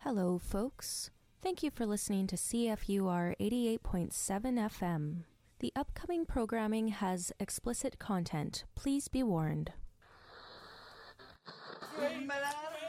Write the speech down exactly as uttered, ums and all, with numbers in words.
Hello, folks. Thank you for listening to C F U R eighty-eight point seven F M. The upcoming programming has explicit content. Please be warned. Malade.